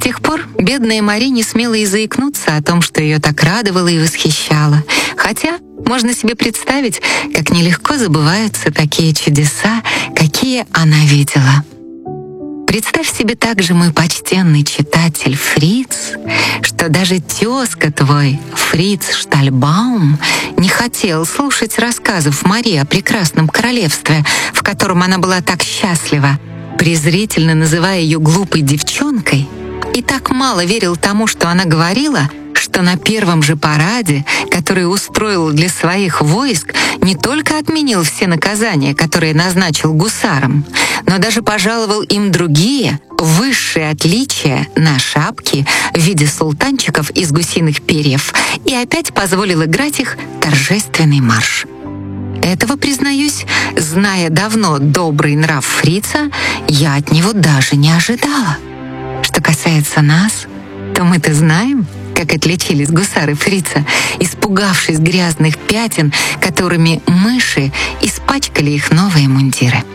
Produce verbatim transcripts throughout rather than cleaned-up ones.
тех пор бедная Мари не смела и заикнуться о том, что ее так радовало и восхищало. Хотя можно себе представить, как нелегко забываются такие чудеса, какие она видела. Представь себе также, мой почтенный читатель Фриц, что даже тезка твой, Фриц Штальбаум, не хотел слушать рассказов Марии о прекрасном королевстве, в котором она была так счастлива, презрительно называя ее глупой девчонкой, и так мало верил тому, что она говорила, что на первом же параде, который устроил для своих войск, не только отменил все наказания, которые назначил гусарам, но даже пожаловал им другие, высшие отличия на шапки в виде султанчиков из гусиных перьев и опять позволил играть их торжественный марш. Этого, признаюсь, зная давно добрый нрав Фрица, я от него даже не ожидала. Что касается нас, то мы-то знаем, как отличились гусары Фрица, испугавшись грязных пятен, которыми мыши испачкали их новые мундиры.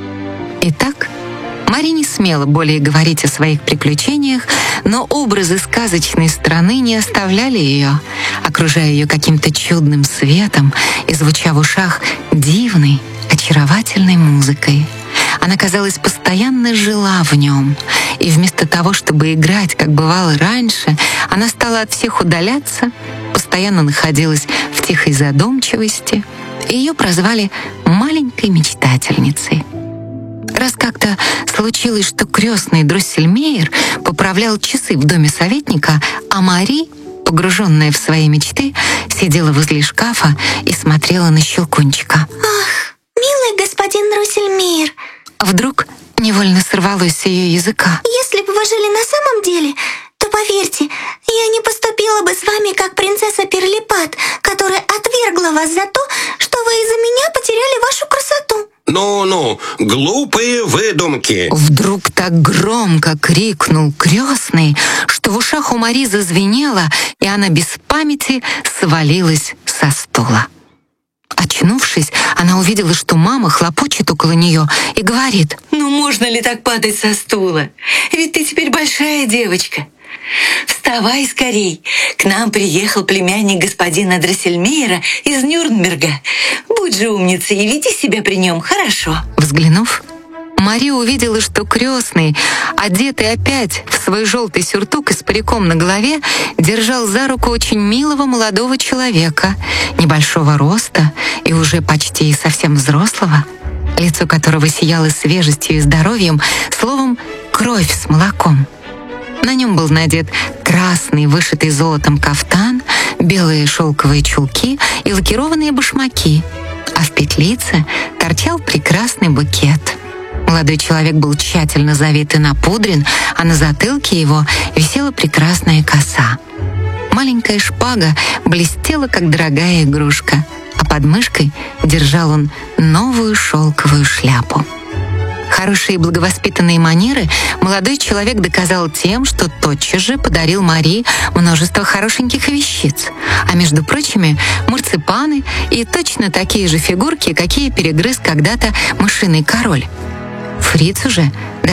Итак, Мари не смела более говорить о своих приключениях, но образы сказочной страны не оставляли ее, окружая ее каким-то чудным светом и звуча в ушах дивной, очаровательной музыкой. Она, казалось, постоянно жила в нем, и вместо того, чтобы играть, как бывало раньше, она стала от всех удаляться, постоянно находилась в тихой задумчивости, и ее прозвали «маленькой мечтательницей». Раз как-то случилось, что крестный Дроссельмейер поправлял часы в доме советника, а Мари, погруженная в свои мечты, сидела возле шкафа и смотрела на Щелкунчика. «Ах, милый господин Дроссельмейер!» Вдруг невольно сорвалось с ее языка. «Если бы вы жили на самом деле, то, поверьте, я не поступила бы с вами, как принцесса Перлипат, которая отвергла вас за то, что вы из-за меня потеряли вашу красоту». «Ну-ну, глупые выдумки!» Вдруг так громко крикнул крестный, что в ушах у Мари зазвенело, и она без памяти свалилась со стула. Очнувшись, она увидела, что мама хлопочет около нее и говорит: «Ну можно ли так падать со стула? Ведь ты теперь большая девочка. Вставай скорей, к нам приехал племянник господина Дроссельмейера из Нюрнберга. Будь же умницей и веди себя при нем хорошо». Взглянув, Мари увидела, что крестный, одетый опять в свой желтый сюртук и с париком на голове, держал за руку очень милого молодого человека, небольшого роста и уже почти совсем взрослого, лицо которого сияло свежестью и здоровьем, словом, кровь с молоком. На нем был надет красный, вышитый золотом кафтан, белые шелковые чулки и лакированные башмаки, а в петлице торчал прекрасный букет. Молодой человек был тщательно завит и напудрен, а на затылке его висела прекрасная коса. Маленькая шпага блестела, как дорогая игрушка, а под мышкой держал он новую шелковую шляпу. Хорошие и благовоспитанные манеры молодой человек доказал тем, что тотчас же подарил Мари множество хорошеньких вещиц, а между прочими марципаны и точно такие же фигурки, какие перегрыз когда-то мышиный король. Фрицу же